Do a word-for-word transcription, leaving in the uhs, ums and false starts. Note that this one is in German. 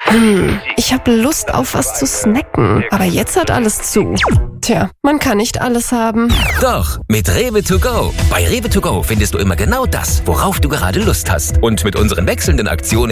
Hm, ich habe Lust auf was zu snacken, aber jetzt hat alles zu. Tja, man kann nicht alles haben. Doch, mit Rewe to go. Bei Rewe to go findest du immer genau das, worauf du gerade Lust hast. Und mit unseren wechselnden Aktionen